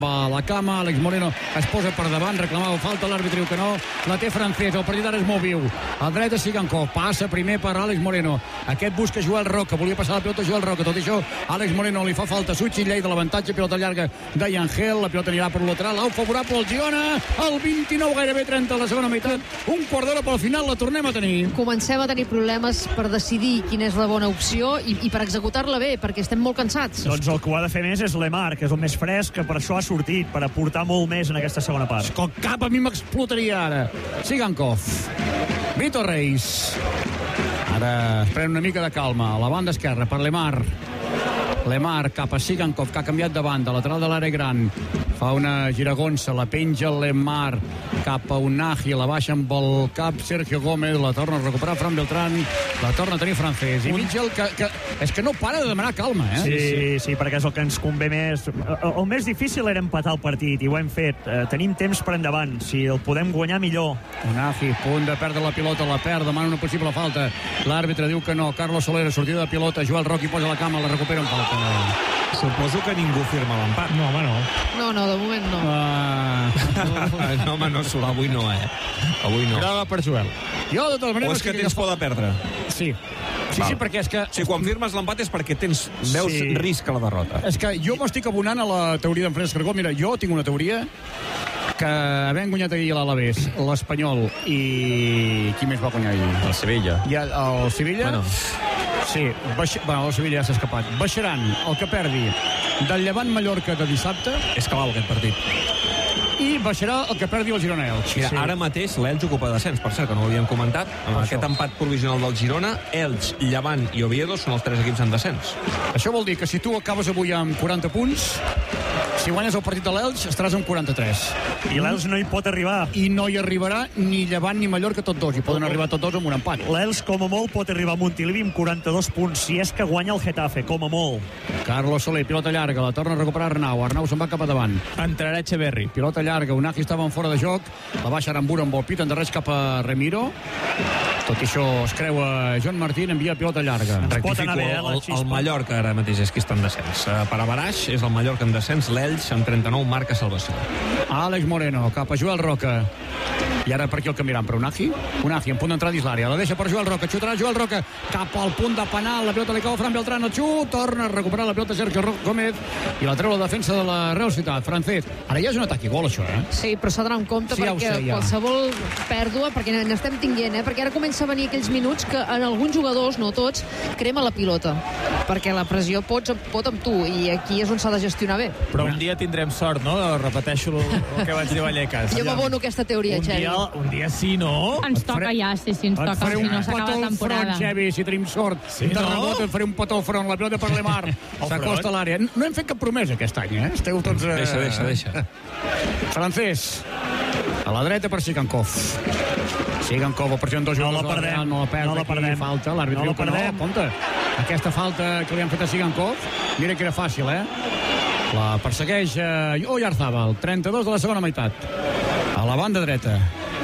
a la cama, Àlex Moreno es posa per davant, reclamava falta, l'àrbitre diu que no, la té Francés, el partit ara és molt viu, al dret de Sigankov, passa primer per Àlex Moreno, aquest busca Joel Roca, volia passar la pilota Joel Roca, tot això Àlex Moreno li fa falta, Suchi Lleida, l'avantatge, pilota llarga de Yangel, la pilota anirà per lateral, au favorable al Girona, el 29, gairebé 30 a la segona meitat, un quart d'hora pel final, la tornem a tenir. Comencem a tenir problemes per decidir quina és la bona opció i per executar-la bé, perquè estem molt cansats. Doncs el que ho ha de fer més és Lemar, que és el més fresc, que per això ha sortit, per aportar molt més en aquesta segona part. El cap a mi m'explotaria ara. Sigankov, Vitor Reis, ara es pren una mica de calma, a la banda esquerra per Lemar cap a Sigankov, que ha canviat de banda, lateral de l'àrea gran, fa una giragonsa, la penja Lemar cap a Unagi, la baixa amb el cap Sergio Gómez, la torna a recuperar Fran Beltrán, la torna a tenir Francés, i Mitchell que és que no para de demanar calma, Sí, perquè és el que ens convé més. El més difícil era empatar el partit, i ho hem fet. Tenim temps per endavant, si el podem guanyar millor. Unagi, punt de perdre la pilota, la perd, demana una possible falta, l'àrbitre diu que no, Carlos Soler, sortida de pilota, Joel Roca hi posa la cama, la recupera en falta. Suposo que ningú firma l'empat. No, home, no. No, de moment no. No, home, no, Solà, avui no, Avui no. Groga per Joel. Jo, de totes maneres... O és que tens por de perdre? Sí, perquè és que... Si quan firmes l'empat és perquè veus risc a la derrota. És que jo m'estic abonant a la teoria d'en Francesc Argó. Mira, jo tinc una teoria que havent guanyat ahir l'Alavés, l'Espanyol i... Qui més va guanyar ahir? El Sevilla. I el Sevilla... Bueno. Sí, el Sevilla ja s'ha escapat. Baixaran el que perdi del Llevant Mallorca de dissabte. És clau aquest partit. I baixarà el que perdi el Girona Elx. Mira, ara mateix l'Elx ocupa descens, per cert, que no ho havíem comentat. Amb aquest empat provisional del Girona, Elx, Llevant i Oviedo són els 3 equips en descens. Això vol dir que si tu acabes avui amb 40 punts, si guanyes el partit de l'Elx, estaràs amb 43. I l'Elx no hi pot arribar. I no hi arribarà ni Llevant ni Mallorca, tots dos. Hi poden arribar tots dos amb un empat. L'Elx, com a molt, pot arribar a Montilivi amb 42 punts, si és que guanya el Getafe, com a molt. Carlos Soler, pilota llarga, la torna a recuperar Arnau. Arnau se'n va cap a davant. Entrarà Echeverri. Pilota llarga, Unagi estava en fora de joc, la baixa Aramburu amb el pit, endarreix cap a Remiro. Tot això es creua Joan Martín, envia pilota llarga. Rectifico, el Mallorca ara mateix és qui està en descens. Per a Baraix és el Mallorca en descens, l'Elx amb 39 marca salvació. Àlex Moreno cap a Joel Roca. I ara per aquí el canviaran per Unagi en punt d'entrar dins l'àrea, la deixa per Joel Roca, xutarà Joel Roca cap al punt de penal, la pilota li cau a Fran Beltrán, el xut, torna a recuperar la pilota Sergio Gómez i la treu la defensa de la Real Societat. Francés, ara ja és un atac i gol això, Sí, però s'ha d'anar en compte sí, perquè qualsevol pèrdua, perquè n'estem tinguent, perquè ara comença a venir aquells minuts que en alguns jugadors, no tots, crema la pilota, perquè la pressió pot amb tu, i aquí és on s'ha de gestionar bé. Però un dia tindrem sort, no? Repeteixo el que vaig dir a Vallecas. Jo m'abono aquesta teoria, Xavi. Un dia sí, no? Ens toca ja, sí, ens toca, si no s'acaba la temporada. Xavi, si tenim sort de rebot, et faré un petó al front, la pilota per Lemar, s'acosta a l'àrea. No hem fet cap promesa aquest any, Esteu tots... Deixa. Francés, a la dreta per Sigankov, pressió en dos jugadors. No la perdem. Falta, l'àrbitre diu que no, compte. Aquesta falta que li han fet a Sigankov, mira que era fàcil, La persegueix Oyarzábal, 32 de la segona meitat. A la banda dreta,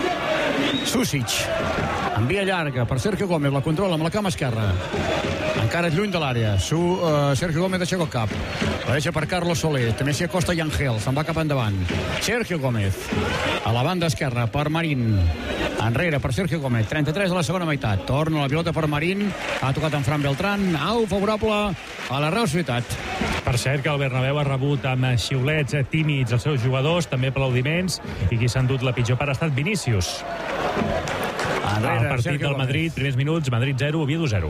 Susic, envia llarga per Sergio Gómez, la controla amb la cama esquerra. Encara és lluny de l'àrea. Sergio Gómez deixa el cap. La deixa per Carlos Soler. També s'hi acosta Yangel. Se'n va cap endavant. Sergio Gómez. A la banda esquerra per Marín. Enrere per Sergio Gómez. 33 de la segona meitat. Torna la pilota per Marín. Ha tocat en Fran Beltrán. Au favorable a la Real Societat. Per cert que el Bernabéu ha rebut amb xiulets tímids els seus jugadors, també aplaudiments, i qui s'ha endut la pitjor part ha estat Vinícius. El partit del Madrid, primers minuts, Madrid 0, Oviedo 0.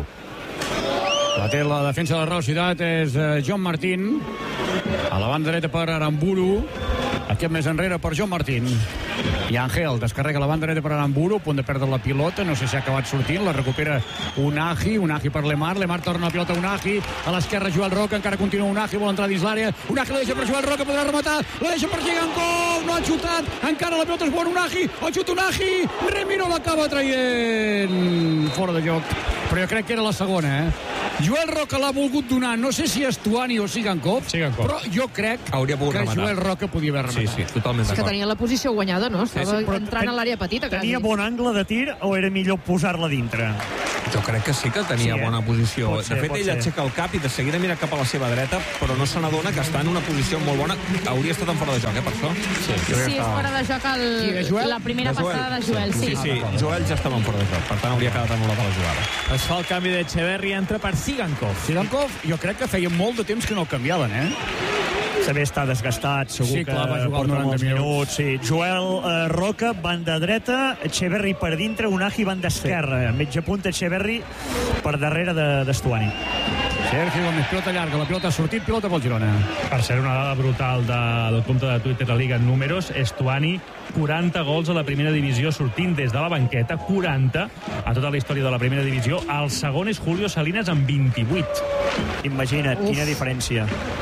La té la defensa de la Real Societat, és Joan Martín. A la banda dreta per Aramburu. Aquest més enrere per Joan Martín. I Ángel descarrega la banda dreta per Aramburu, a punt de perdre la pilota, no sé si ha acabat sortint, la recupera Unagi per Lemar torna la pilota a Unagi, a l'esquerra Joel Roca, encara continua Unagi, vol entrar dins l'àrea, Unagi la deixa per Joel Roca, podrà rematar, la deixa per Sigankov, no ha xutat, encara la pilota és bona Unagi, el xut Unagi, Remiro l'acaba traient fora de joc, però jo crec que era la segona, Joel Roca l'ha volgut donar, no sé si és Tuani o Sigankov, però jo crec que Joel Roca podia haver rematat. Sí, totalment d'acord. És que tenia la posició guanyada, no? Estava entrant a l'àrea petita. Tenia bon angle de tir o era millor posar-la dintre? Jo crec que sí que tenia bona posició. De fet, ell aixeca el cap i de seguida mira cap a la seva dreta, però no se n'adona que està en una posició molt bona. Hauria estat en fora de joc, per això? Sí, és fora de joc la primera passada de Joel. Sí, Joel ja estava en fora de joc, per tant hauria quedat anul·lada la jugada. Es fa el canvi d'Echeverri, entra per Sigankov. Sigankov, jo crec que feia molt de temps que no el canviaven, També està desgastat, segur que porta molts minuts. Sí. Joel Roca, banda dreta, Echeverri per dintre, Unagi banda esquerra. Mitja punta, Echeverri per darrere d'Estuani. Sergio Gómez, pilota llarga, la pilota ha sortit, pilota pel Girona. Per ser una dada brutal del compte de Twitter de la Liga en números, Estuani, 40 gols a la primera divisió sortint des de la banqueta, 40 a tota la història de la primera divisió. El segon és Julio Salinas amb 28. Imagina't, quina diferència.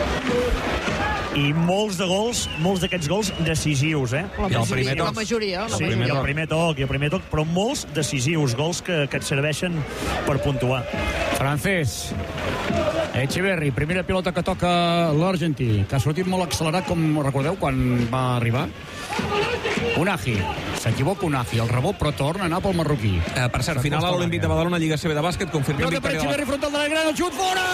I molts d'aquests gols decisius, La majoria. Sí, i el primer toc, però molts decisius, gols que et serveixen per puntuar. Francès, Echeverri, primera pilota que toca l'argentí, que ha sortit molt accelerat, com recordeu, quan va arribar. Unagi, s'equivoca Unagi, el rebot, però torna a anar pel marroquí. Per cert, final a l'Olímpic de Badalona, Lliga CB de bàsquet, confirmem victòria de Echeverri, frontal de la gran, el xut fora!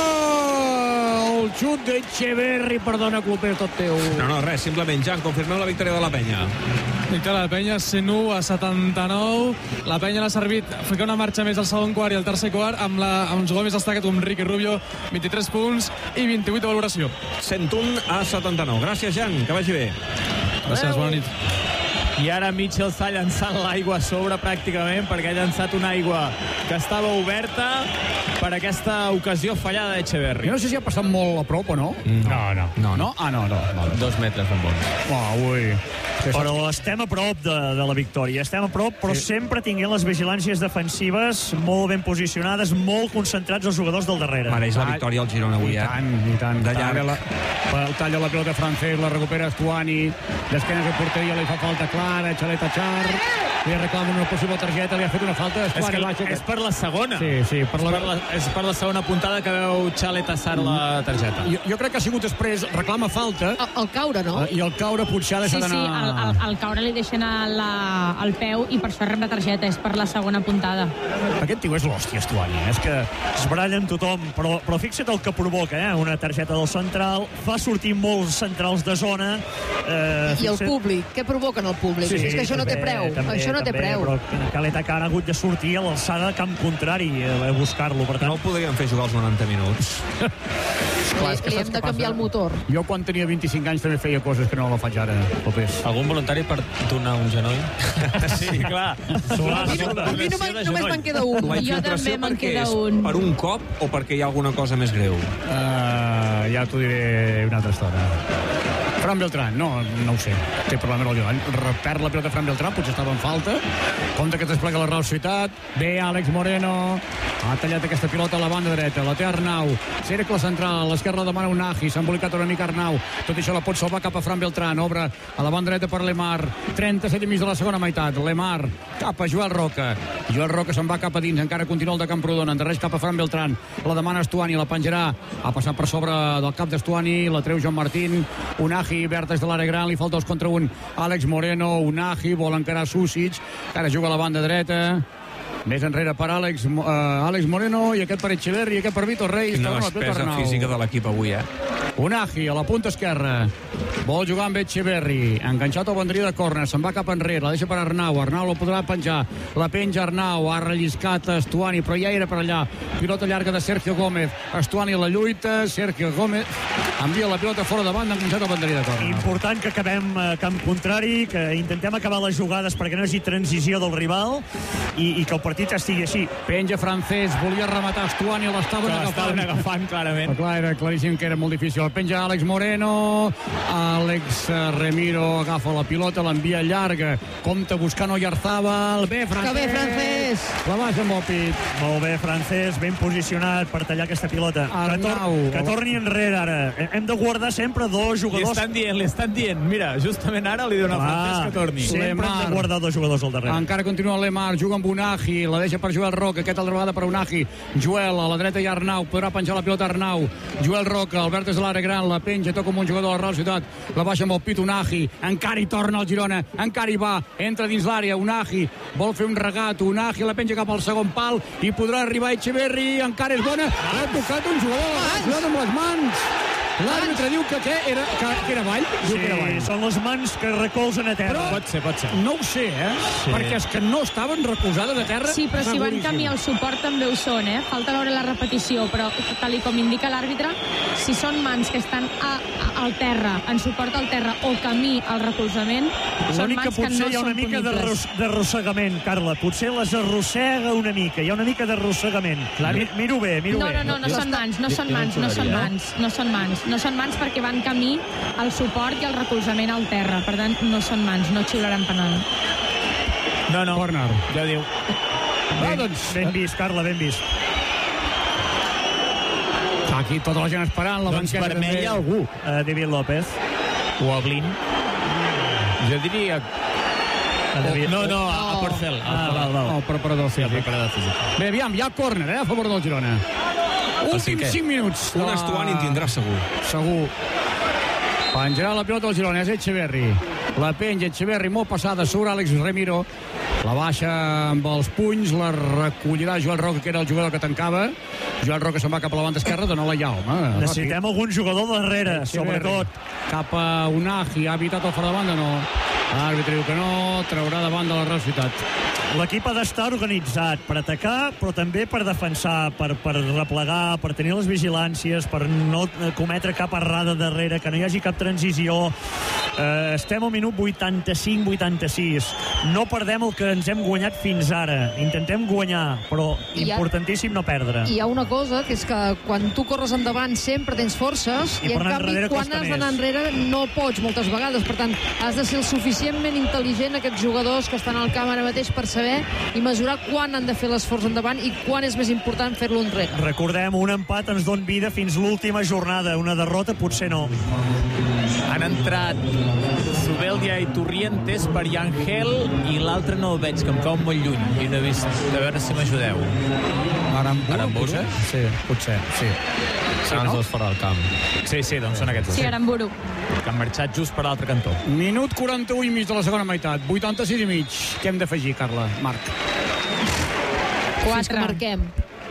El xut d'Echeverri, perdona, Clopés, tot teu. No, res, simplement, Jan, confirmem la victòria de la Penya. Victòria de la Penya, 101-79. La Penya l'ha servit a ficar una marxa més al segon quart i al tercer quart, amb els gols més destacats com Ricky Rubio, 23 punts i 28 de valoració. 101-79. Gràcies, Jan, que vagi bé. Gràcies, bona nit. I ara Mitchell s'ha llançat l'aigua a sobre pràcticament, perquè ha llançat una aigua que estava oberta per aquesta ocasió fallada d'Echeverri. Jo no sé si ha passat molt a prop o no. No. Ah, no. 2 metres en bons. Ui. Però estem a prop de la victòria. Estem a prop, però sempre tinguent les vigilàncies defensives molt ben posicionades, molt concentrats els jugadors del darrere. Mereix la victòria al Girona avui, I tant. Talla la pilota francès, la recupera Estuani, d'esquenes de porteria, li fa falta clara, Xaleta Char, li reclama una possible targeta, li ha fet una falta, Estuani baixa. És per la segona. Sí, és per la segona puntada que veu Xaleta Char la targeta. Jo crec que ha sigut després, reclama falta. El caure, no? I el caure potser ha deixat d'anar... Sí, el caure li deixa anar al peu i per això rep la targeta, és per la segona puntada. Aquest tio és l'hòstia, Estuani, és que es baralla amb tothom, però fixa't el que provoca, una targeta del central, fa sortir molts centrals de zona. I el públic, què provoquen el públic? Sí, és que això no té preu. Això no té preu. Però Caleta Cara ha hagut de sortir a l'alçada de camp contrari a buscar-lo. Per tant, no el podrien fer jugar els 90 minuts. Li hem de canviar el motor. Jo quan tenia 25 anys també feia coses que no la faig ara, López. Algun voluntari per donar un genoll? Sí, clar. A mi només me'n queda un. Jo també me'n queda un. Per un cop o perquè hi ha alguna cosa més greu? Ja t'ho diré una altra estona. Fran Beltrán, no ho sé, té problema amb el Girona. Perd la pilota Fran Beltrán, potser estava en falta. Compte que es desplega la Real Societat. Ve Àlex Moreno, ha tallat aquesta pilota a la banda dreta, la té Arnau, cercle central, a l'esquerra demana Unagi, s'ha embolicat una mica Arnau, tot això la pot salvar cap a Fran Beltrán, obre a la banda dreta per Lemar, 37 i mig de la segona meitat, Lemar cap a Joel Roca se'n va cap a dins, encara continua el de Camprodon, endarreix cap a Fran Beltrán, la demana Estuani, la penjarà, ha passat per sobre del cap d'Estuani, la treu Joan Martín, Unagi, vèrtex de l'àrea gran, li falta 2 contra 1, Àlex Moreno, Unagi, vol encarar Susic, ara juga a la banda dreta, més enrere per Àlex Moreno, i aquest per Echeverri, i aquest per Vitor Reis. Quina despesa física de l'equip avui, Unagi a la punta esquerra, vol jugar amb Echeverri, enganxat al banderí de córner, se'n va cap enrere, la deixa per Arnau la podrà penjar, la penja Arnau, ha relliscat Estuani, però ja era per allà, pilota llarga de Sergio Gómez, Estuani la lluita, Sergio Gómez envia la pilota fora de banda, enganxat al banderí de córner. Important que acabem a camp contrari, que intentem acabar les jugades perquè no hi hagi transició del rival i que el partit estigui així. Penja Francés, volia rematar Estuani, l'estaven agafant clarament. Però clar, era claríssim que era molt difícil. Penja Àlex Moreno, Àlex Remiro agafa la pilota, l'envia llarga, compta buscant Oyarzábal, bé Francés, la baixa amb el pit. Molt bé Francés, ben posicionat per tallar aquesta pilota. Arnau. Que torni enrere ara. hem de guardar sempre dos jugadors. Li estan dient. Mira, justament ara li dona Francesc que torni. Sempre hem de guardar dos jugadors al darrere. Encara continua Lemar, juga amb Unagi, la deixa per Joel Roca, aquesta altra vegada per Unagi. Joel, a la dreta hi ha Arnau, podrà penjar la pilota Arnau. Joel Roca, Albert és a l'àrea gran, la penja, toca amb un jugador de la Real Ciutat, la baixa amb el pit Unagi, encara hi torna el Girona, encara hi va, entra dins l'àrea, Unagi, vol fer un regat, Unagi la penja cap al segon pal, i podrà arribar Echeverri, encara és bona, ha tocat un jugador amb les mans. L'àrbitre diu que era Vall? Sí, són les mans que recolzen a terra. Però pot ser. No ho sé, Sí. Perquè és que no estaven recolzades a terra. Sí, però si van camí al suport també ho són, Falta veure la repetició, però tal com indica l'àrbitre, si són mans que estan al terra, en suport al terra o camí al recolzament, són mans que no són punibles. Potser hi ha una mica d'arrossegament, Carla. Potser les arrossega una mica. Hi ha una mica d'arrossegament. Miro bé. No són mans, no són mans. No són mans perquè van camí al suport i al recolzament al terra. Per tant, no són mans, no xiularan penal. No, corner, ja diu. Ben vist, Carla, ben vist. Aquí tota la gent esperant, la banqueta també. Vermell a algú. David López. O a Blin. Jo diria... No, a Porcel. El preparador físic. Bé, aviam, hi ha córner, a favor del Girona. Últims 5 minuts. Un Estuani en tindrà segur. Penjarà la pilota del Girona, és Echeverri. La penja Echeverri, molt passada sobre Àlex Remiro. La baixa amb els punys, la recollirà Joel Roca, que era el jugador que tancava. Joel Roca se'n va cap a la banda esquerra, dona-la ja, home. Necessitem algun jugador darrere, sobretot. Cap a Unagi, ha evitat el fora de banda, no. L'àrbitre diu que no, traurà davant de la Real Ciutat. L'equip ha d'estar organitzat per atacar, però també per defensar, per replegar, per tenir les vigilàncies, per no cometre cap errada darrere, que no hi hagi cap transició. Estem al minut 85-86. No perdem el que ens hem guanyat fins ara. Intentem guanyar, però importantíssim no perdre. Hi ha una cosa, que és que quan tu corres endavant sempre tens forces, i en canvi quan has d'anar enrere no pots moltes vegades. Per tant, has de ser el suficientment intel·ligent, aquests jugadors que estan al camp ara mateix, per saber i mesurar quan han de fer l'esforç endavant i quan és més important fer-lo enrere. Recordem, un empat ens dona vida fins l'última jornada. Una derrota potser no. Han entrat Zubeldia i Torrientes per Yangel, i l'altre no el veig, que em cau molt lluny i no he vist. A veure si m'ajudeu. Arambusa? Sí, potser, sí. Seran els dos fora del camp. Sí, doncs són aquests dos. Sí, Aramburu. Que han marxat just per l'altre cantó. Minut 41 i mig de la segona meitat. 86 i mig. Què hem d'afegir, Carla? Marc. 4. Fins que marquem.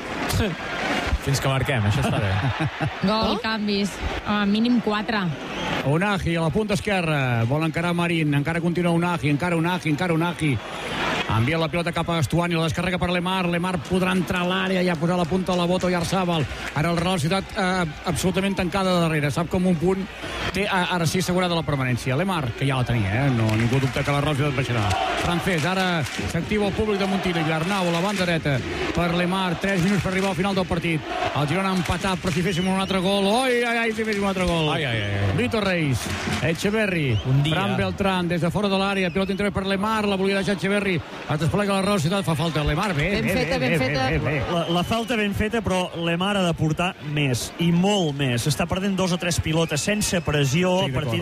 Fins que marquem, això està bé. Gol, canvis. Mínim 4. Unagi a la punta esquerra, vol encarar Marín, encara continua Unagi, encara Unagi. Envia la pilota cap a Estuani, la descarrega per Lemar podrà entrar a l'àrea i a posar la punta a la bota i Arzabal. Ara el Real Ciutat absolutament tancada de darrere, sap com un punt té ara sí assegurada la permanència. Lemar, que ja la tenia, no, ningú dubta que la Real Ciutat baixarà. Francès, ara s'activa el públic de Montilivi, Arnau a la banda dreta per Lemar, 3 minuts per arribar al final del partit. El Girona ha empatat, però si féssim un altre gol, si féssim un altre gol. Vitor Reis, Echeverri, Fran Beltrán, des de fora de l'àrea, pilota interior per Lemar, la volia deixar Echeverri, es desplega la Real Ciutat, fa falta Lemar, ben feta. La falta ben feta, però Lemar ha de portar més, i molt més. Està perdent 2 o 3 pilotes sense pressió.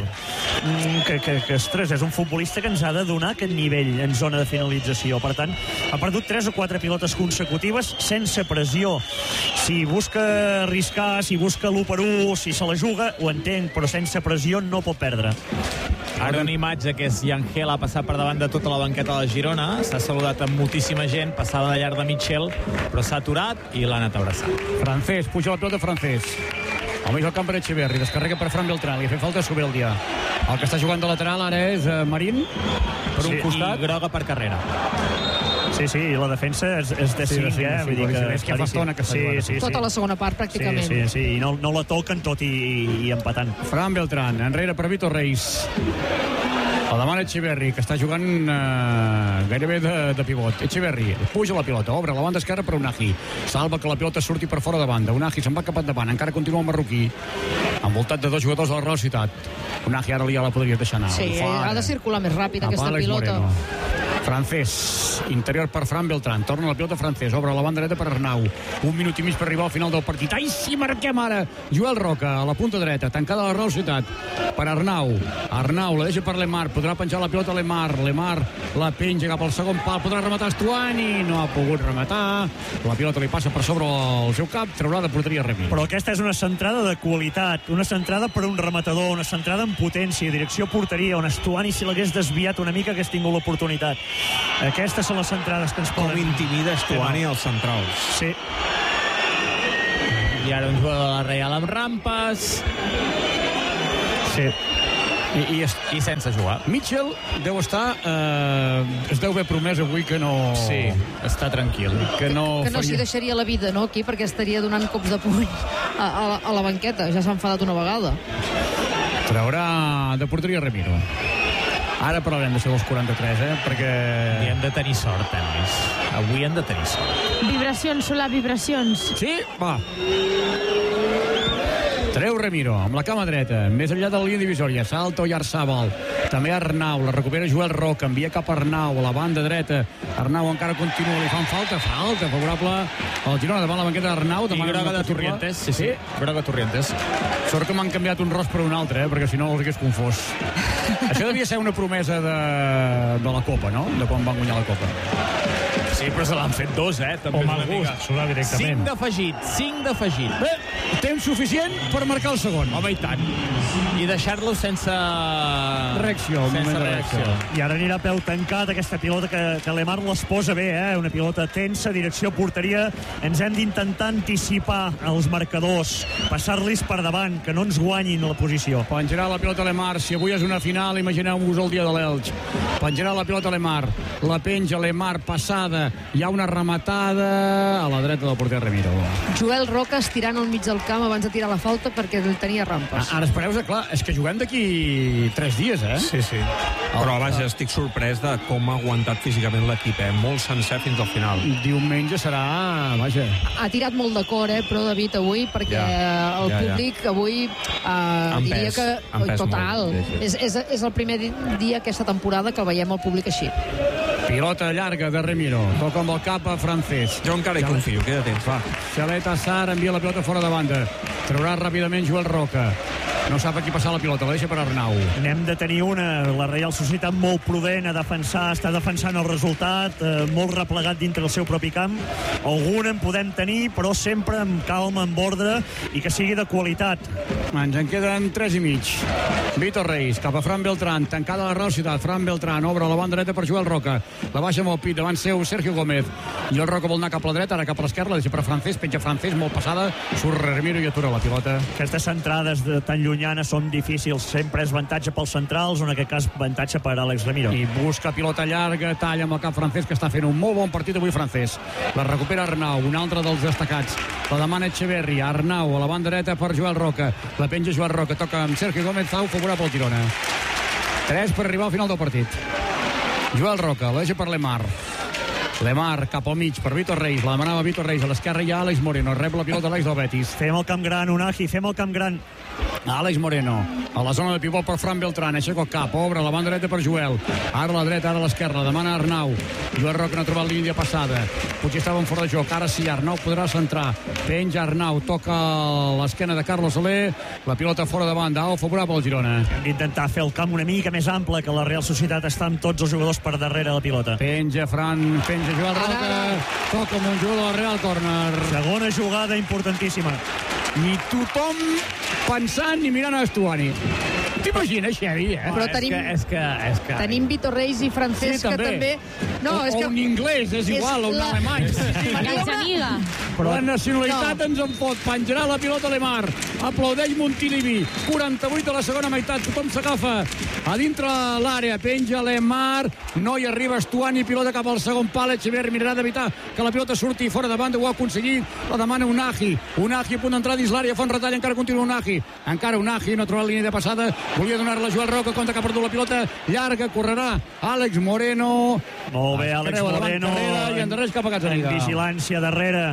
Ostres, és un futbolista que ens ha de donar aquest nivell en zona de finalització. Per tant, ha perdut 3 o 4 pilotes consecutives sense pressió. Si busca arriscar, si busca l'1-1, si se la juga, ho entenc, però sense pressió no pot perdre. Ara una imatge que és Yangel, ha passat per davant de tota la banqueta de Girona, s'ha saludat amb moltíssima gent, passava de llarg de Michel, però s'ha aturat i l'ha anat abraçant. Francés, puja la pilota Francés. Al mig del camp per Echeverri, descarrega per Fran Beltrán, li fa falta Zubeldia. El que està jugant de lateral ara és Marín, per un costat. I Groga per Carrera. Sí, la defensa és de 5, vull dir que... És que fa estona que està jugant. Tota la segona part, pràcticament. Sí, i no la toquen tot i empatant. Fran Beltrán, enrere per Vitor Reis. La demana Echeverri, que està jugant gairebé de pivot. Echeverri puja la pilota, obre la banda esquerra per Unagi. Salva que la pilota surti per fora de banda. Unagi se'n va cap endavant, encara continua el marroquí. Envoltat de 2 jugadors de la Real Ciutat. Unagi ara ja la podria deixar anar. Sí, ha de circular més ràpid aquesta pilota. Francés, interior per Fran Beltrán, torna la pilota Francés, obre la banda dreta per Arnau, 1 minut i mig per arribar al final del partit. Ai, sí, marquem ara! Joel Roca, a la punta dreta, tancada la Real Societat per Arnau, la deixa per Lemar, podrà penjar la pilota Lemar la penja cap al segon pal, podrà rematar Stuani, no ha pogut rematar, la pilota li passa per sobre el seu cap, traurà de porteria Remiro. Però aquesta és una centrada de qualitat, una centrada per un rematador, una centrada en potència, direcció porteria, on Stuani, si l'hagués desviat una mica, hagués tingut l'oportunitat. Aquestes són les centrades que ens poden... Com intimida Stuani als centrals. Sí. I ara un jugador de la Real amb rampes. Sí. I sense jugar. Mitchell deu estar... es deu haver promès avui que no... Sí, està tranquil. Que no s'hi deixaria la vida, no, aquí, perquè estaria donant cops de puny a la banqueta. Ja s'ha enfadat una vegada. Traurà de porteria Remiro. Ara parlarem de ser dels 43, perquè... I hem de tenir sort, Lluís. Avui hem de tenir sort. Vibracions, Solà, vibracions. Sí, va. Treu Remiro, amb la cama dreta, més enllà de la línia divisòria, salta Oyarzabal, també Arnau, la recupera Joel Roca, envia cap a Arnau, a la banda dreta, Arnau encara continua, li fan falta favorable al Girona, davant la banqueta d'Arnau, i groga de Torrientes, sí, groga Torrientes. Sort que m'han canviat un ros per un altre, perquè si no els hagués confós. Això devia ser una promesa de la Copa, no?, de quan van guanyar la Copa. Sí, però se l'han fet 2, també. O mal gust, Solà, directament. 5 d'afegit. Bé, temps suficient per marcar el segon. Home, i tant. I deixar-lo sense... reacció. Sense reacció. I ara anirà a peu tancat aquesta pilota que Lemar les posa bé, una pilota tensa, direcció porteria. Ens hem d'intentar anticipar els marcadors, passar-los per davant, que no ens guanyin la posició. Penjarà la pilota Lemar, si avui és una final, imagineu-vos el dia de l'Elx. Penjarà la pilota Lemar, la penja Lemar, passada, hi ha una rematada a la dreta del porter Remiro. Joel Roca estirant al mig del camp abans de tirar la falta perquè tenia rampes. Ara espereu, clar, és que juguem d'aquí 3 dies, Sí. Però vaja, estic sorprès de com ha aguantat físicament l'equip, molt sencer fins al final. Diumenge serà, vaja... Ha tirat molt de cor, però David, avui, perquè el públic avui diria que total. És el primer dia aquesta temporada que veiem el públic així. Pilota llarga de Remiro, toca amb el cap a Francés. Jo encara hi confio, queda temps, va. Xaleta Sar envia la pilota fora de banda. Traurà ràpidament Joel Roca. No sap a qui passar la pilota, la deixa per Arnau. N'hem de tenir una. La Real Societat molt prudent a defensar, està defensant el resultat, molt replegat dintre el seu propi camp. Algun en podem tenir, però sempre amb calma, amb ordre, i que sigui de qualitat. Ens en queden 3 i mig. Vítor Reis, cap a Fran Beltrán, tancada la Real Societat. Fran Beltrán obre la banda dreta per Joel Roca. La baixa amb el pit, davant seu Sergio Gómez. Joel Roca vol anar cap a la dreta, ara cap a l'esquerra, la deixa per Francés, penja Francés, molt passada, surt Remiro i atura la pilota. Aquestes centrades tan llunyanes són difícils, sempre és avantatge pels centrals, o en aquest cas avantatge per Àlex Remiro. I busca pilota llarga, talla amb el cap Francés, que està fent un molt bon partit avui Francés. La recupera Arnau, un altre dels destacats. La demana Echeverri, Arnau a la banda dreta per Joel Roca. La penja Joel Roca, toca amb Sergio Gómez, favorable al Girona. 3 per arribar al final del partit. Joel Roca, la deixa per Lemar. Lemar cap al mig per Vítor Reis, la demanava Vítor Reis, a l'esquerra hi ha Àlex Moreno, rep la pilota l'Àlex del Betis. Fem el camp gran, Unagi, fem el camp gran. Àlex Moreno, a la zona de pivot per Fran Beltrán, aixeca el cap, obre la banda dreta per Joel, ara a la dreta, ara a l'esquerra, demana Arnau. Joel Roca no ha trobat línia passada, potser estaven fora de joc, ara sí, Arnau podrà centrar, penja Arnau, toca l'esquena de Carlos Soler, la pilota fora de banda, favorable al Girona. Hem d'intentar fer el camp una mica més ample, que la Real Societat està amb tots els jugadors per darrere la pilota. Penja Joel Roca, toca amb un jugador de la Real, córner. Segona jugada importantíssima. I tothom pensant i mirant a Stuani. T'imagines, Xavi, Però tenim Vítor Reis i Francesc, que també... No, és que... un anglès, és igual, un alemany. Però la nacionalitat ens en fot. Penjarà la pilota Lemar. Aplaudeix Montilivi. 48 a la segona meitat. Tothom s'agafa a dintre l'àrea. Penja Lemar. No hi arriba Stuani. Pilota cap al segon pal. Echeverri mirarà d'evitar que la pilota surti fora de banda. Ho ha aconseguit. La demana Unagi. Unagi a punt d'entrar dins l'àrea. Fa un retall. Encara continua Unagi. Encara Unagi. No ha trobat línia de passada. Volia donar-la a Joel Roca. Compte que ha perdut la pilota. Llarga. Correrà Àlex Moreno. Molt bé, Àlex Moreno. I endarrere cap a Gazzaniga. Vigilància darrere.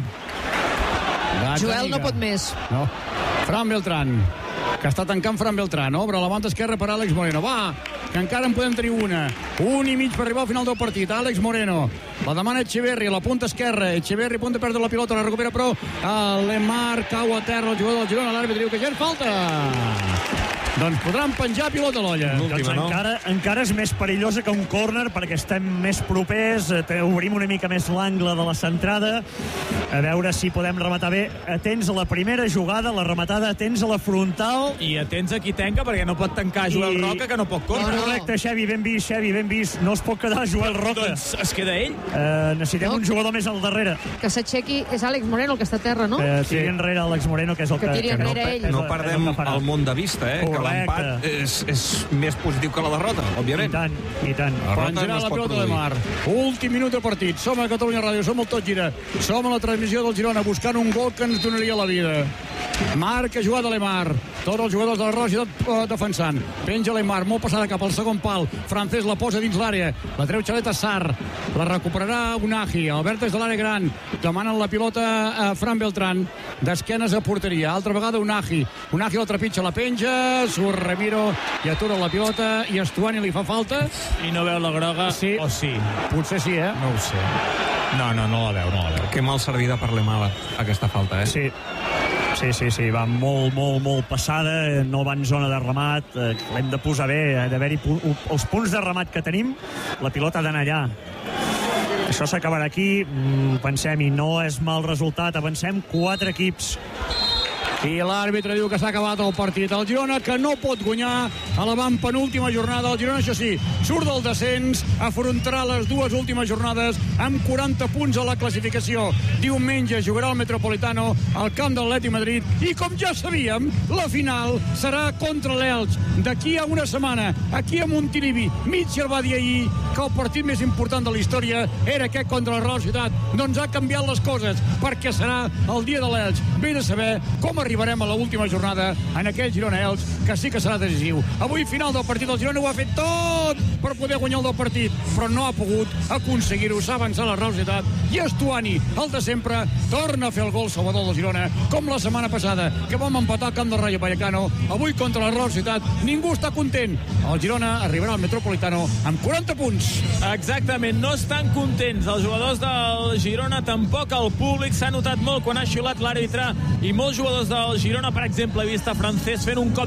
Joel no pot més. No. Fran Beltrán, que està tancant Fran Beltrán. Obre la banda esquerra per Àlex Moreno. Va, que encara en podem tenir una. 1 i mig per arribar al final del partit. Àlex Moreno, la demana Echeverri, a la punta esquerra. Echeverri a punt de perdre la pilota, la recupera però Lemar, cau a terra el jugador del Girona, l'àrbitre diu que ja en falta. Doncs podran penjar pilota a l'olla. Doncs encara és més perillosa que un córner, perquè estem més propers, obrim una mica més l'angle de la centrada, a veure si podem rematar bé. Atents a la primera jugada, la rematada, atents a la frontal. I atents a qui tanca, perquè no pot tancar Joel Roca, que no pot córrer. Correcte, Xevi, ben vist. No es pot quedar Joel Roca. Doncs es queda ell. Necessitem un jugador més al darrere. Que s'aixequi, és Àlex Moreno el que està a terra, no? Tiri enrere Àlex Moreno, que és el que... tiri enrere ell. No perdem el món de vista, que l'empat és més positiu que la derrota, òbviament. I tant. Penjarà la pilota de Mar. Últim minut de partit. Som a Catalunya Ràdio, som al Tot Gira. Som a la transmissió del Girona, buscant un gol que ens donaria la vida. Marc ha jugat a Lemar. Tots els jugadors de la Roja defensant. Penja Lemar, molt passada cap al segon pal. Francesc la posa dins l'àrea. La treu Xaleta Sarr. La recuperarà Unahi. Albert des de l'àrea gran. Demanen la pilota a Fran Beltrán. D'esquenes a porteria. Altra vegada Unahi. Unahi la trepitja, la penja. Surt Ramiro i atura la pilota. I Estuani li fa falta. I no veu la groga, sí. O sí? Potser sí, No ho sé. No la veu. Que mal servida per Lemar aquesta falta, Sí, va molt passada, no va en zona de remat, l'hem de posar bé, ha d'haver-hi els punts de remat que tenim, la pilota ha d'anar allà. Això s'acabarà aquí, pensem-hi, no és mal resultat, avancem 4 equips. I l'àrbitre diu que s'ha acabat el partit. El Girona, que no pot guanyar a la penúltima jornada. El Girona, això sí, surt del descens, afrontarà les 2 últimes jornades amb 40 punts a la classificació. Diumenge jugarà al Metropolitano al camp de l'Atlètic Madrid i, com ja sabíem, la final serà contra l'Elx. D'aquí a una setmana, aquí a Montilivi. Mitchell va dir ahir que el partit més important de la història era aquest contra la Real Societat. Doncs ha canviat les coses, perquè serà el dia de l'Elx. Ve de saber com arribarem a l'última jornada en aquell Girona-Elx, que sí que serà decisiu. Avui, final del partit, el Girona ho ha fet tot per poder guanyar el del partit, però no ha pogut aconseguir-ho. S'ha avançat la Real Societat i Estuani, el de sempre, torna a fer el gol salvador del Girona, com la setmana passada, que vam empatar al camp del Rayo Vallecano. Avui, contra la Real Societat, ningú està content. El Girona arribarà al Metropolitano amb 40 punts. Exactament, no estan contents els jugadors del Girona, tampoc el públic. S'ha notat molt quan ha xiulat l'àrbitre, i molts jugadors del Girona, per exemple, he vist a Francesc fent un cop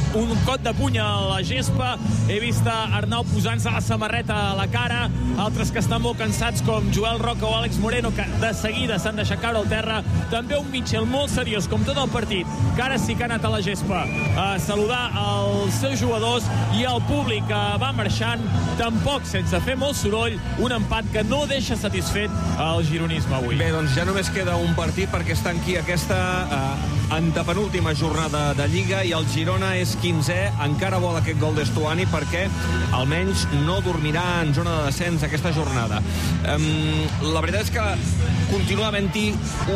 de puny a la gespa, he vist a Arnau posant-se la samarreta a la cara, altres que estan molt cansats com Joel Roca o Àlex Moreno, que de seguida s'han deixat caure al terra. També un Mitchell molt seriós, com tot el partit, que ara sí que ha anat a la gespa a saludar els seus jugadors, i el públic va marxant, tampoc sense fer molt soroll. Un empat que no deixa satisfet el gironisme avui. Bé, doncs ja només queda un partit perquè està aquí aquesta antepenúltima jornada de Lliga, i el Girona és 15è, encara vol aquest gol d'Estuani perquè almenys no dormirà en zona de descens aquesta jornada. La veritat és que continua havent-hi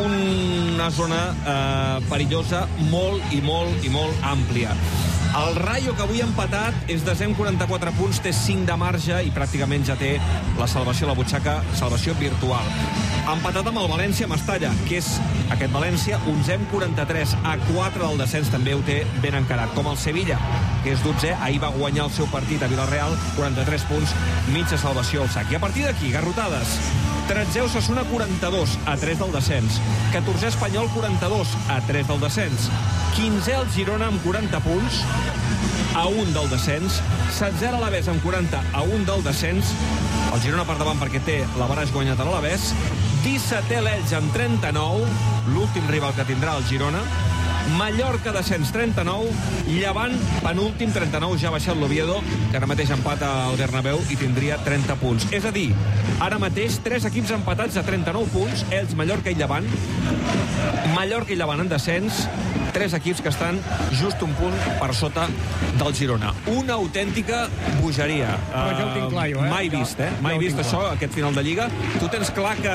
una zona perillosa molt àmplia. El Rayo, que avui ha empatat, és desè amb 44 punts, té 5 de marge i pràcticament ja té la salvació a la butxaca, salvació virtual. Ha empatat amb el València a Mestalla, que és aquest València, 11è amb 43, a 4 del descens, també ho té ben encarat, com el Sevilla, que és 12è, ahir va guanyar el seu partit a Villarreal, 43 punts, mitja salvació al sac. I a partir d'aquí, garrotades. 13è Osasuna, 42, a 3 del descens. 14è Espanyol, 42, a 3 del descens. 15è el Girona amb 40 punts, a 1 del descens. 16è l'Alavés amb 40, a 1 del descens. El Girona per davant perquè té l'Avaràs guanyat a l'Alavés. 17è l'Elx amb 39, l'últim rival que tindrà el Girona. Mallorca descens 39, Llevant penúltim 39, ja ha baixat l'Oviedo, que ara mateix empata al Bernabéu i tindria 30 punts. És a dir, ara mateix 3 equips empatats a 39 punts, Elx, Mallorca i Llevant. Mallorca i Llevant en descens, 3 equips que estan just un punt per sota del Girona. Una autèntica bogeria. Però jo ho tinc clar, Mai vist, Mai vist això, aquest final de Lliga. Tu tens clar que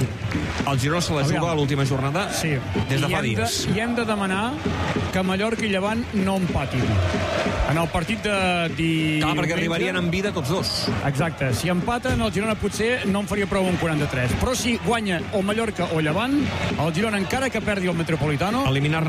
el Girona se la juga a l'última jornada des de fa dies. I hem de demanar que Mallorca i Llevant no empatin. en el partit de diumenge... Clar, perquè arribarien en vida tots dos. Exacte. Si empaten, el Girona potser no en faria prou un 43. Però si guanya o Mallorca o Llevant, el Girona, encara que perdi el Metropolitano,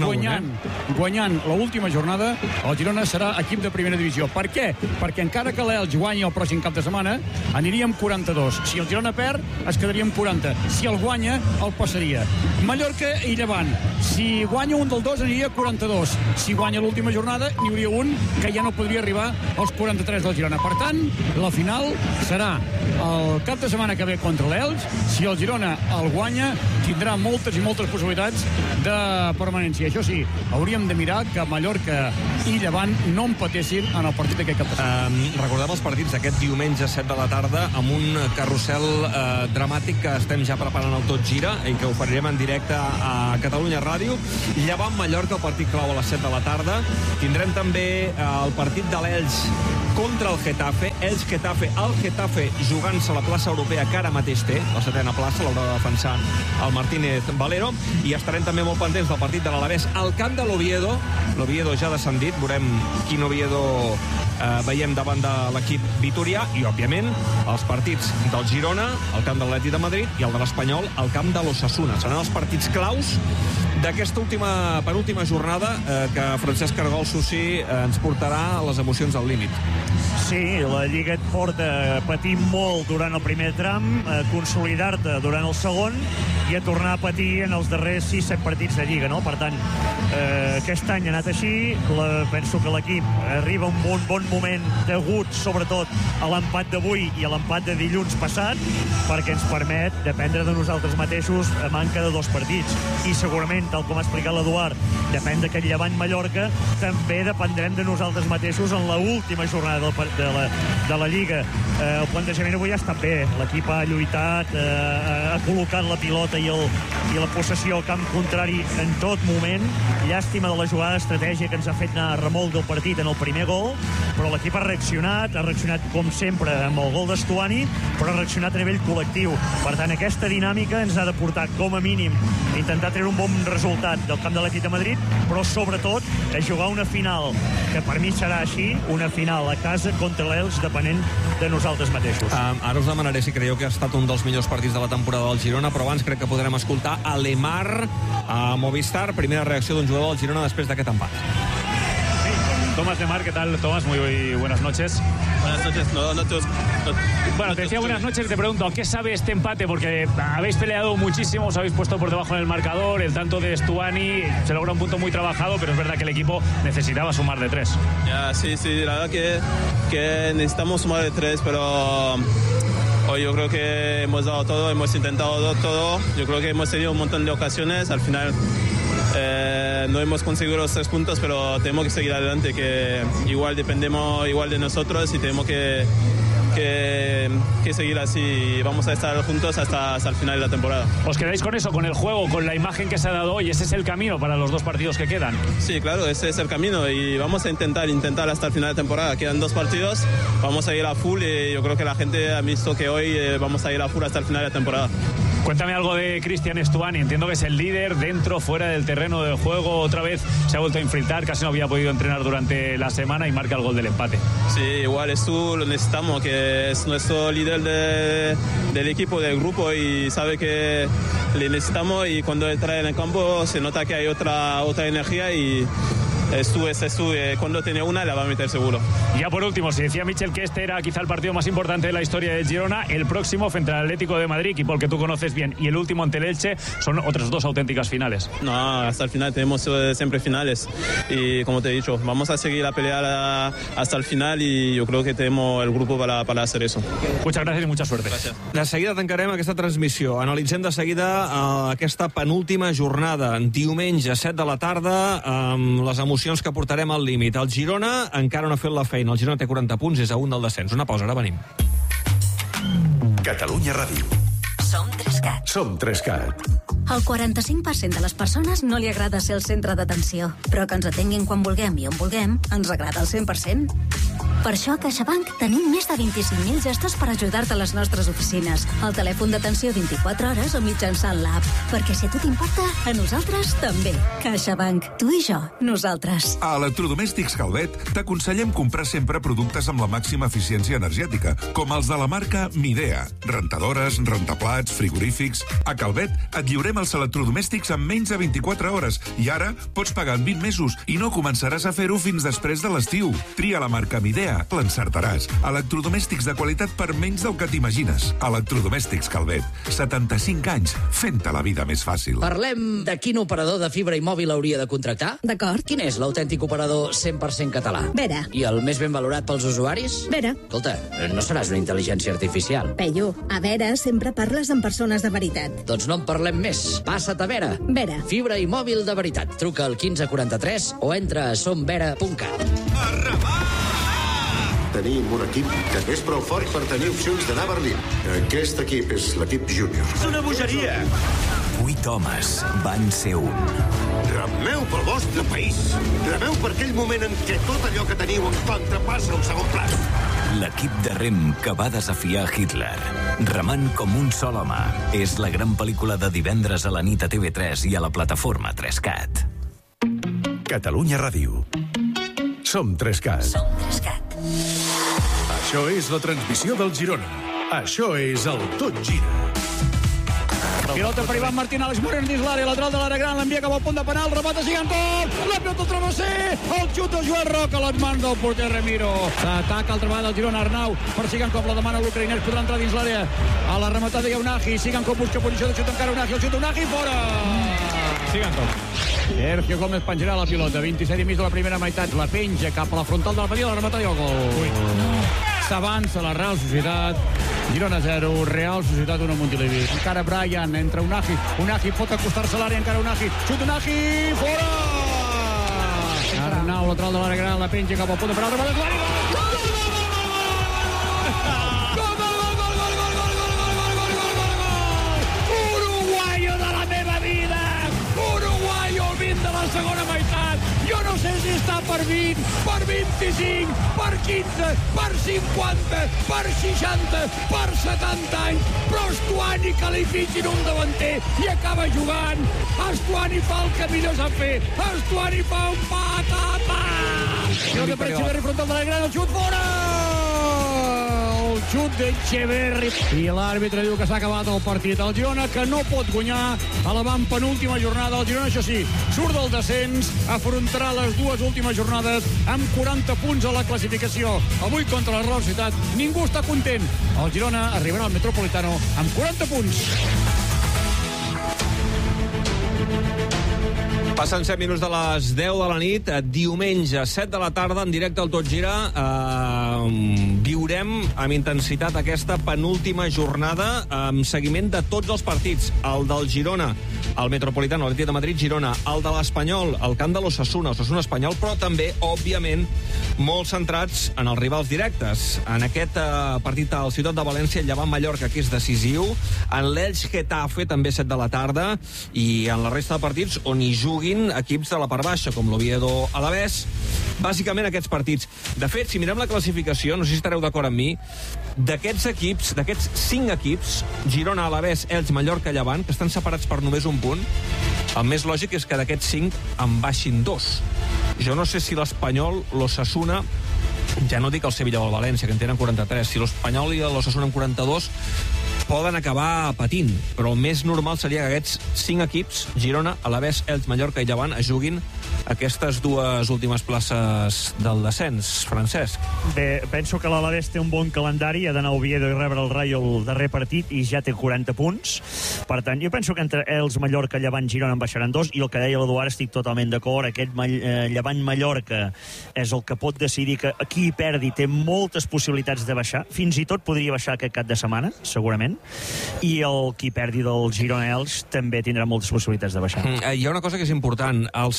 guanyant l'última jornada, el Girona serà equip de primera divisió. Per què? Perquè encara que l'Elx guanyi el pròxim cap de setmana, aniríem 42. Si el Girona perd, es quedaríem 40. Si el guanya, el passaria. Mallorca i Llevant. Si guanya un dels dos, aniria 42. Si guanya l'última jornada, n'hi hauria un que ja no podria arribar als 43 del Girona. Per tant, la final serà el cap de setmana que ve contra l'Elx. Si el Girona el guanya, tindrà moltes i moltes possibilitats de permanència. Això sí, hauríem de mirar que Mallorca i Llevant no empatessin en el partit d'aquest cap de setmana. Recordem els partits d'aquest diumenge 7 de la tarda amb un carrusel dramàtic que estem ja preparant el Tot Gira i que oferirem en directe a Catalunya Ràdio. Llevant Mallorca, el partit clau a les 7 de la tarda. Tindrem també el partit de l'Elx contra el Getafe. Elx-Getafe, el Getafe jugant-se a la plaça europea que ara mateix té, la 7ª plaça, l'haurà de defensar el Martínez Valero, i estarem també molt pendents del partit de l'Alavés al camp de l'Oviedo. L'Oviedo ja ha descendit, veurem quin Oviedo veiem davant de l'equip vitorià, i òbviament els partits del Girona al camp de l'Atlètic de Madrid i el de l'Espanyol al camp de l'Osasuna. Seran els partits claus d'aquesta penúltima jornada que Francesc Cargol Susi ens portarà les emocions al límit. Sí, la Lliga et porta a patir molt durant el primer tram, a consolidar-te durant el segon i a tornar a patir en els darrers 6-7 partits de Lliga, no? Per tant, aquest any ha anat així. Penso que l'equip arriba a un bon moment degut, sobretot, a l'empat d'avui i a l'empat de dilluns passat, perquè ens permet dependre de nosaltres mateixos a manca de 2 partits. I segurament, tal com ha explicat l'Eduard, depèn d'aquest Llevant-Mallorca, també dependrem de nosaltres mateixos en l'última jornada de la Lliga. El plantejament avui ha estat bé. L'equip ha lluitat, ha col·locat la pilota i la possessió al camp contrari en tot moment. Llàstima de la jugada d'estratègia que ens ha fet anar a remolc del partit en el primer gol, però l'equip ha reaccionat com sempre amb el gol d'Estuani, però ha reaccionat a nivell col·lectiu. Per tant, aquesta dinàmica ens ha de portar com a mínim a intentar treure un bon resultat del camp de l'Atlètic de Madrid, però sobretot a jugar una final, que per mi serà així, una final a casa contra l'Elx, depenent de nosaltres mateixos. Ara us demanaré si creieu que ha estat un dels millors partits de la temporada del Girona, però abans crec que podrem escoltar a Lemar a Movistar, primera reacció d'un jugador del Girona després d'aquest empat. Tomás Lemar, ¿qué tal, Tomás? Muy buenas noches. Buenas noches. Bueno, te decía buenas noches y te pregunto, ¿qué sabe este empate? Porque habéis peleado muchísimo, os habéis puesto por debajo en el marcador, el tanto de Estuani, se logra un punto muy trabajado, pero es verdad que el equipo necesitaba sumar de 3. Ya, sí, la verdad que necesitamos sumar de 3, pero hoy yo creo que hemos dado todo, hemos intentado todo, yo creo que hemos tenido un montón de ocasiones, al final no hemos conseguido los 3 puntos, pero tenemos que seguir adelante, que igual dependemos igual de nosotros y tenemos que seguir así y vamos a estar juntos hasta el final de la temporada. ¿Os quedáis con eso, con el juego, con la imagen que se ha dado hoy? ¿Ese es el camino para los 2 partidos que quedan? Sí, claro, ese es el camino y vamos a intentar hasta el final de temporada. Quedan 2 partidos, vamos a ir a full y yo creo que la gente ha visto que hoy vamos a ir a full hasta el final de la temporada. Cuéntame algo de Cristian Estuani. Entiendo que es el líder dentro, fuera del terreno del juego. Otra vez se ha vuelto a infiltrar, casi no había podido entrenar durante la semana y marca el gol del empate. Sí, igual Estu lo necesitamos, que es nuestro líder del equipo, del grupo, y sabe que le necesitamos, y cuando entra en el campo se nota que hay otra energía y Estu, cuando tiene una la va a meter seguro. Ya por último, si decía Michel que este era quizá el partido más importante de la historia del Girona, el próximo frente al Atlético de Madrid, equipo que tú conoces bien, y el último ante el Elche, son otras 2 auténticas finales. No, hasta el final tenemos siempre finales y como te he dicho, vamos a seguir a pelear hasta el final y yo creo que tenemos el grupo para hacer eso. Muchas gracias y mucha suerte. Gracias. De seguida tancarem aquesta transmissió. Analitzem de seguida aquesta penúltima jornada, diumenge 7 de la tarda, amb les emocions que portarem al límit. El Girona encara no ha fet la feina. El Girona té 40 punts, és a 1 del descens. Una pausa, ara venim. Catalunya Ràdio. Som 3CAT. Som 3CAT. Al 45% de les persones no li agrada ser el centre d'atenció, però que ens atenguin quan vulguem i on vulguem ens agrada al 100%. Per això a CaixaBank tenim més de 25.000 gestors per ajudar-te a les nostres oficines, al telèfon d'atenció 24 hores o mitjançant l'app. Perquè si a tu t'importa, a nosaltres també. CaixaBank. Tu i jo. Nosaltres. A Electrodomèstics Calvet t'aconsellem comprar sempre productes amb la màxima eficiència energètica, com els de la marca Midea. Rentadores, rentaplats, frigorífics... A Calvet et lliurem els electrodomèstics en menys de 24 hores i ara pots pagar en 20 mesos i no començaràs a fer-ho fins després de l'estiu. Tria la marca Midea, l'encertaràs. Electrodomèstics de qualitat per menys del que t'imagines. Electrodomèstics Calvet. 75 anys fent-te la vida més fàcil. Parlem de quin operador de fibra i mòbil hauria de contractar? D'acord. Quin és l'autèntic operador 100% català? Vera. I el més ben valorat pels usuaris? Vera. Escolta, no seràs una intel·ligència artificial. Peyu, a Vera sempre parles amb persones de veritat. Doncs no en parlem més. Passa't a Vera. Vera. Fibra i mòbil de veritat. Truca al 1543 o entra a somvera.cat. Tenim un equip que és prou fort per tenir opcions d'anar a Berlín. Aquest equip és l'equip júnior. És una bogeria! 8 homes van ser un. Remeu pel vostre país. Remeu per aquell moment en què tot allò que teniu en contra passa a un segon pla. L'equip de rem que va desafiar Hitler. Remant com un sol home. És la gran pel·lícula de divendres a la nit a TV3 i a la plataforma 3CAT. Catalunya Ràdio. Som 3CAT. Som 3CAT. Això és la transmissió del Girona. Això és el Tot Gira. Pilota per Iván Martín, Àlex Moreno dins l'àrea, lateral de l'àrea gran, l'envia cap al punt de penal, remata Sigankov, la pilota al travesser, el xut de Joel Roca a les mans del porter Ramiro. S'ataca altra vegada el Girona, Arnau, per Sigankov, la demana l'ucraïnès, podrà entrar dins l'àrea, a la rematada hi ha Unagi, Sigankov busca posició de xut encara Unagi, el xut d'Unagi, fora! Sigankov. Sergio Gómez penjarà la pilota, 27 i mig de la primera meitat, la penja cap a la frontal de la petita, la rematada i el gol. S'avança la Real Societat, Girona 0, Real Societat 1, Montilivi. Encara Brian, entra Unagi, Unagi pot acostar-se a l'àrea, encara Unagi, xut Unagi, fora! Arnau, lateral de l'àrea gran, la penja cap al punt de penal, remata l'àrea, gol! Uruguayo de la meva vida! Uruguayo al 20 de la segona meitat! Jo no sé si està per 20, per 25, per 15, per 50, per 60, per 70 anys, però Estuani que li fitxin un davanter i acaba jugant. Estuani fa el que millor sap fer. Estuani fa un patata. Jo de per Echeverri, frontal de la gran, el xut fora! El xut d'Echeverri. I l'àrbitre diu que s'ha acabat el partit. El Girona que no pot guanyar a la penúltima jornada. El Girona, això sí, surt del descens, afrontarà les dues últimes jornades amb 40 punts a la classificació. Avui contra la Real Societat ningú està content. El Girona arribarà al Metropolitano amb 40 punts. Passen 7 minuts de les 10 de la nit, diumenge, 7 de la tarda, en directe al Tot Gira. Viurem amb intensitat aquesta penúltima jornada amb seguiment de tots els partits. El del Girona, el Metropolitano, l'Atlètic de Madrid, Girona. El de l'Espanyol, el camp de l'Osasuna, Osasuna Espanyol, però també, òbviament, molt centrats en els rivals directes. En aquest partit al Ciutat de València, Llevant Mallorca, que és decisiu. En l'Elx Getafe, també 7 de la tarda. I en la resta de partits on hi juguin equips de la part baixa, com l'Oviedo Alavés. Bàsicament aquests partits. De fet, si mirem la classificació, no sé si estareu d'acord amb mi, d'aquests equips, d'aquests 5 equips, Girona, Alavés, Elx, Mallorca, Llevant, que estan separats per només un punt, el més lògic és que d'aquests 5 en baixin 2. Jo no sé si l'Espanyol, l'Osasuna, ja no dic el Sevilla o el València, que en tenen 43, si l'Espanyol i l'Osasuna en 42 poden acabar patint, però el més normal seria que aquests 5 equips, Girona, Alavés, Elx, Mallorca i Llevant, es juguin aquestes dues últimes places del descens, Francesc. Bé, penso que l'Alavés té un bon calendari, ha d'anar a Oviedo i rebre el Rayo el darrer partit i ja té 40 punts. Per tant, jo penso que entre Elx, Mallorca, Llevant, Girona en baixaran 2, i el que deia l'Eduard estic totalment d'acord, aquest Llevant-Mallorca és el que pot decidir que qui perdi té moltes possibilitats de baixar, fins i tot podria baixar aquest cap de setmana, segurament, i el qui perdi del Girona Elx també tindrà moltes possibilitats de baixar. Hi ha una cosa que és important, els triples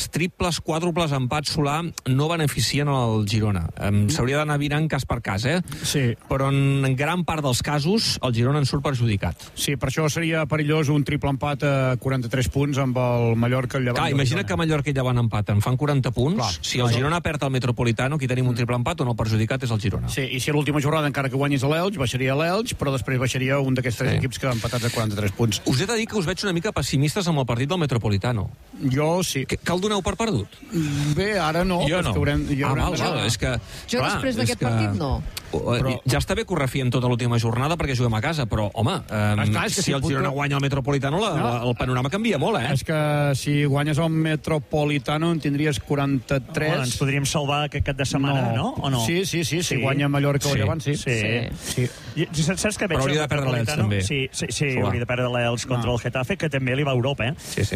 les quàdruples empats, Solà, no beneficien el Girona. S'hauria d'anar virant cas per cas, Sí. Però en gran part dels casos el Girona en surt perjudicat. Sí, per això seria perillós un triple empat a 43 punts amb el Mallorca i el Llevant. Clar, imagina't que Mallorca i Llevant empaten, fan 40 punts. Clar, si el Girona perd el Metropolitano, aquí tenim un triple empat, on el perjudicat és el Girona. Sí, i si l'última jornada encara que guanyis a l'Elx, baixaria l'Elx, però després baixaria un d'aquests tres equips que han empatat a 43 punts. Us he de dir que us veig una mica pessimistes amb el partit del Metropolitano. Jo sí. Que el doneu per perdut? Bé, ara no. Jo no. Val, és que... Jo després d'aquest partit no. Però... Ja està bé que ho refiem tota l'última jornada perquè juguem a casa, però, home, si el Girona guanya el Metropolitano, el panorama canvia molt, És que si guanyes el Metropolitano en tindries 43... Ens podríem salvar aquest cap de setmana, no? O no? Sí. Si guanya Mallorca o Llevant, sí. Saps què veig? Però hauria de perdre l'Elx, també. Sí, hauria de perdre l'Elx contra el Getafe, que també li va a Europa, Sí.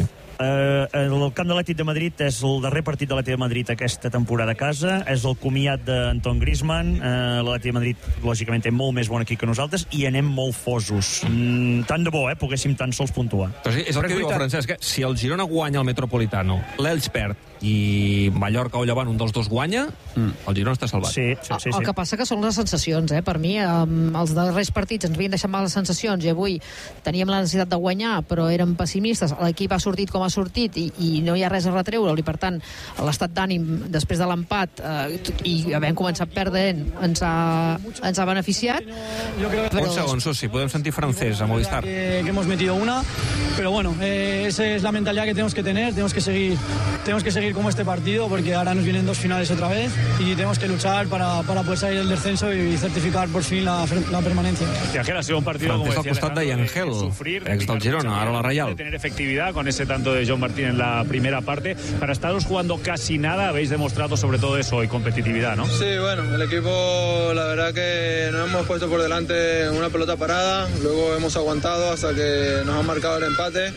El camp de l'Atlètic de Madrid és el darrer partit de l'Atlètic de Madrid aquesta temporada a casa, és el comiat d'Anton Griezmann. L'Atlètic de Madrid lògicament té molt més bon equip que nosaltres i anem molt fosos. Tant de bo, poguéssim tan sols puntuar. Però és el que diu el Francesc, que si el Girona guanya el Metropolitano, l'Elx perd i Mallorca o Llevant, un dels dos guanya, el Girona està salvat. Sí. El que passa que són les sensacions, Per mi, els darrers partits ens havien deixat males sensacions i avui teníem la necessitat de guanyar, però érem pessimistes. L'equip ha sortit com ha sortit i no hi ha res a retreure-li. Per tant, l'estat d'ànim després de l'empat i havent començat perdent ens ha beneficiat. Un segon, Susi, podem sentir francès a Movistar. Que hemos metido una, pero bueno, esa es la mentalidad que tenemos que tener. Tenemos que seguir como este partido, porque ahora nos vienen dos finales otra vez y tenemos que luchar para poder salir del descenso y certificar por fin la permanencia. Y Ángel, ha sido un partido, como decía Alejandro, de Ángel, ex del Girona, ahora la Real. De tener efectividad con ese tanto de John Martín en la primera parte. Para estaros jugando casi nada, habéis demostrado sobre todo eso y competitividad, ¿no? Sí, bueno, el equipo, la verdad que nos hemos puesto por delante una pelota parada, luego hemos aguantado hasta que nos han marcado el empate.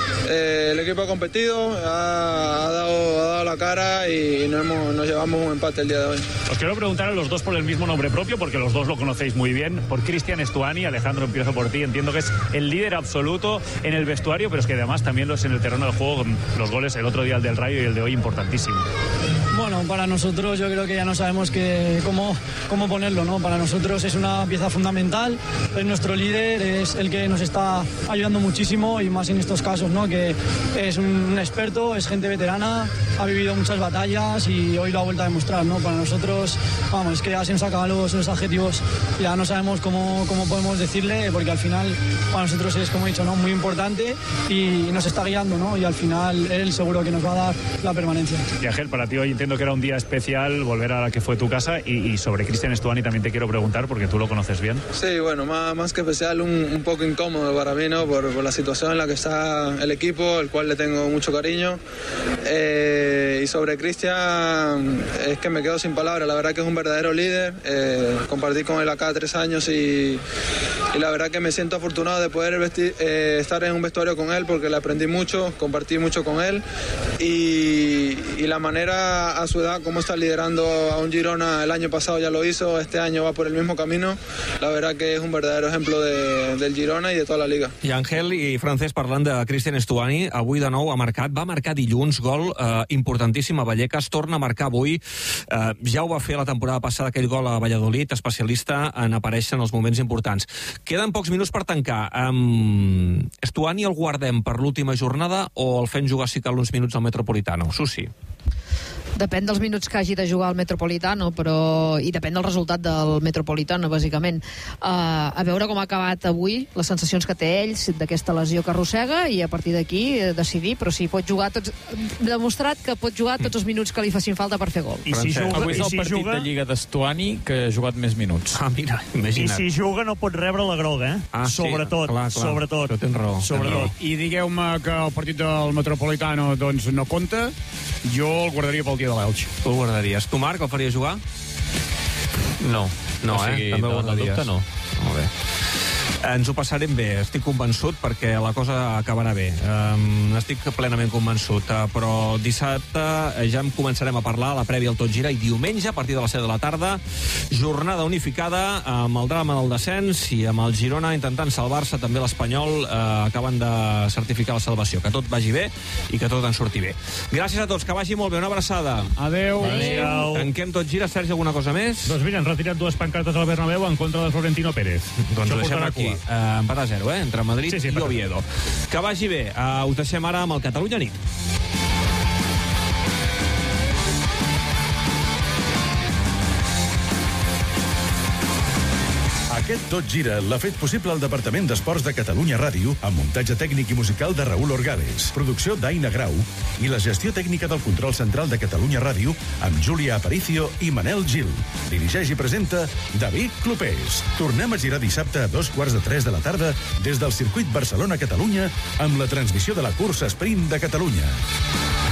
El equipo ha competido, ha dado la cara y nos llevamos un empate el día de hoy. Os quiero preguntar a los dos por el mismo nombre propio, porque los dos lo conocéis muy bien. Por Cristian Stuani. Alejandro, empiezo por ti. Entiendo que es el líder absoluto en el vestuario, pero es que además también lo es en el terreno de juego, con los goles el otro día, el del Rayo, y el de hoy importantísimo. Bueno, para nosotros yo creo que ya no sabemos cómo ponerlo, ¿no? Para nosotros es una pieza fundamental, es nuestro líder, es el que nos está ayudando muchísimo y más en estos casos, ¿no? Que es un experto, es gente veterana, ha vivido muchas batallas y hoy lo ha vuelto a demostrar, ¿no? Para nosotros, vamos, es que ya se nos acaban los adjetivos, ya no sabemos cómo podemos decirle, porque al final para nosotros es, como he dicho, ¿no? Muy importante y nos está guiando, ¿no? Y al final él seguro que nos va a dar la permanencia. Y Ángel, para ti hoy entiendo que era un día especial volver a la que fue tu casa y sobre Cristian Stuani también te quiero preguntar porque tú lo conoces bien. Sí, bueno, más que especial, un poco incómodo para mí, ¿no? Por la situación en la que está el equipo, el cual le tengo mucho cariño. Y sobre Cristian, es que me quedo sin palabras. La verdad que es un verdadero líder. Compartí con él acá 3 años y la verdad que me siento afortunado de poder estar en un vestuario con él porque le aprendí mucho, compartí mucho con él y la manera a su edad como está liderando a un Girona, el año pasado ya lo hizo, este año va por el mismo camino. La verdad que es un verdadero ejemplo del Girona i de tota la Liga. I Ángel i Francesc parlant de Cristian Stuani, avui de nou va marcar dilluns, gol importantíssim a Vallecas, torna a marcar avui, ja ho va fer la temporada passada aquell gol a Valladolid, especialista en aparèixer en els moments importants. Queden pocs minuts per tancar. Stuani el guardem per l'última jornada o el fem jugar si cal uns minuts al Metropolitano? Susi. Depèn dels minuts que hagi de jugar al Metropolitano, i depèn del resultat del Metropolitano, bàsicament. A veure com ha acabat avui, les sensacions que té ells d'aquesta lesió que arrossega, i a partir d'aquí decidir, però si pot jugar demostrat que pot jugar tots els minuts que li facin falta per fer gol. Avui és el partit de Lliga d'Estuani que ha jugat més minuts. Mira, imagina't. I si juga no pot rebre la groga, sobretot. Això tens raó. I digueu-me que el partit del Metropolitano doncs no compta, jo el guardaria pel dia de l'Elx. Tu el guardaries. Tu, Marc, el faries jugar? No. No, també ho guardaries. No. Molt bé. Ens ho passarem bé, estic convençut, perquè la cosa acabarà bé. Estic plenament convençut, però dissabte ja en començarem a parlar, la prèvia al Tot Gira, i diumenge, a partir de les 7 de la tarda, jornada unificada amb el drama del descens i amb el Girona intentant salvar-se. També l'Espanyol acaben de certificar la salvació. Que tot vagi bé i que tot en surti bé. Gràcies a tots, que vagi molt bé. Una abraçada. Adéu. Tanquem Tot Gira. Sergi, alguna cosa més? Doncs mira, han retirat 2 pancartes al Bernabéu en contra de Florentino Pérez. Doncs ho deixem aquí. Empat a 0, entre Madrid i Oviedo. Que vagi bé. Us deixem ara amb el Catalunya Nit. Aquest Tot Gira l'ha fet possible el Departament d'Esports de Catalunya Ràdio, amb muntatge tècnic i musical de Raül Orgades, producció d'Aina Grau i la gestió tècnica del control central de Catalunya Ràdio amb Júlia Aparicio i Manel Gil. Dirigeix i presenta David Clopés. Tornem a girar dissabte a 2:15 de la tarda des del circuit Barcelona-Catalunya amb la transmissió de la cursa sprint de Catalunya.